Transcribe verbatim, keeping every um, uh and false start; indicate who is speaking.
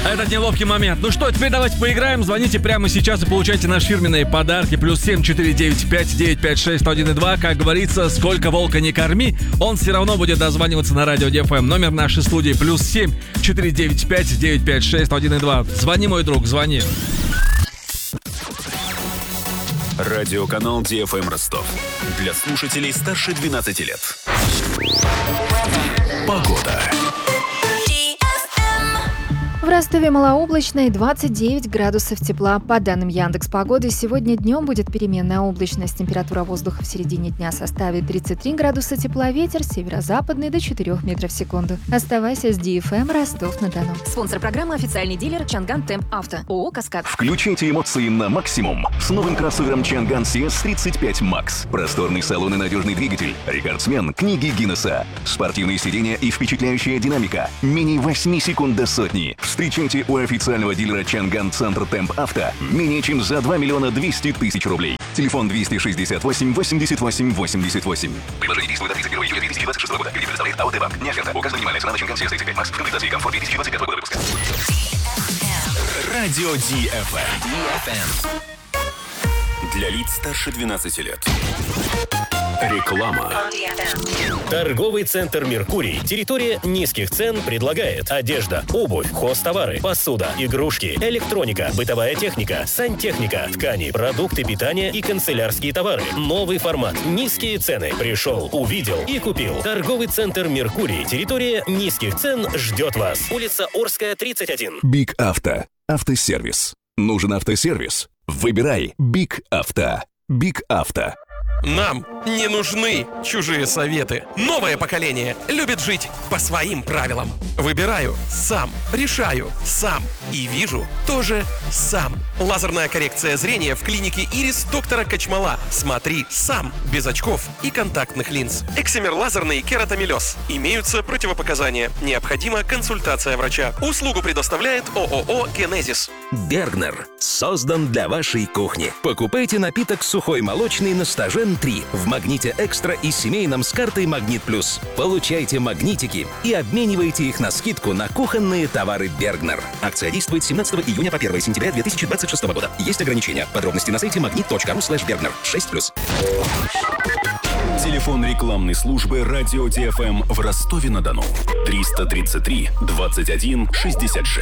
Speaker 1: этот неловкий момент. Ну что, теперь давайте поиграем. Звоните прямо сейчас и получайте наши фирменные подарки. Плюс семь четыре девять пять девять пять шесть один и два. Как говорится, сколько волка не корми, он все равно будет дозваниваться на радио ди эф эм. Номер нашей студии плюс семь четыре девять пять девять пять шесть один и два. Звони, мой друг, звони.
Speaker 2: Радиоканал ди эф эм Ростов. Для слушателей старше двенадцати лет. Погода.
Speaker 3: В Ростове малооблачно и двадцать девять градусов тепла. По данным Яндекс.Погоды, сегодня днем будет переменная облачность. Температура воздуха в середине дня составит тридцать три градуса тепла, ветер северо-западный до четырёх метров в секунду. Оставайся с ди эф эм Ростов-на-Дону.
Speaker 4: Спонсор программы — официальный дилер Чанган Темп Авто. ООО «Каскад».
Speaker 2: Включайте эмоции на максимум с новым кроссовером Чанган си эс тридцать пять макс. Просторный салон и надежный двигатель. Рекордсмен книги Гиннесса. Спортивные сиденья и впечатляющая динамика. Менее восемь секунд до сотни. Встречайте у официального дилера Чанган Центр Темп Авто менее чем за два миллиона двести тысяч рублей. Телефон двести шестьдесят восемь восемьдесят восемь восемьдесят восемь. Предложение действует до тридцать первого июля две тысячи двадцать шестого года. Кредит предоставляет АОТ Банк. Не оферта. Указана минимальная цена на Чанган си эс тридцать пять макс. В комплектации комфорт две тысячи двадцать пятого года выпуска. Радио ди эф эм. Для лиц старше двенадцати лет. Реклама.
Speaker 5: Торговый центр «Меркурий». Территория низких цен предлагает одежда, обувь, хозтовары, посуда, игрушки, электроника, бытовая техника, сантехника, ткани, продукты питания и канцелярские товары. Новый формат. Низкие цены. Пришел, увидел и купил. Торговый центр «Меркурий». Территория низких цен ждет вас. Улица Орская, тридцать один.
Speaker 2: Биг Авто. Автосервис. Нужен автосервис? Выбирай Биг Авто. Биг Авто.
Speaker 6: Нам не нужны чужие советы. Новое поколение любит жить по своим правилам. Выбираю сам, решаю сам и вижу тоже сам. Лазерная коррекция зрения в клинике Ирис доктора Качмала. Смотри сам, без очков и контактных линз. Эксимер лазерный кератомелез. Имеются противопоказания. Необходима консультация врача. Услугу предоставляет ООО «Генезис».
Speaker 7: Бергнер создан для вашей кухни. Покупайте напиток сухой молочный на Стажен три в Магните Экстра и семейном с картой Магнит Плюс. Получайте магнитики и обменивайте их на скидку на кухонные товары Бергнер. Акция действует с семнадцатого июня по первое сентября две тысячи двадцать шестого года. Есть ограничения. Подробности на сайте магнит точка ру слэш бергнер шесть плюс.
Speaker 2: Телефон рекламной службы радио ди эф эм в Ростове-на-Дону. триста тридцать три двадцать один шестьдесят шесть.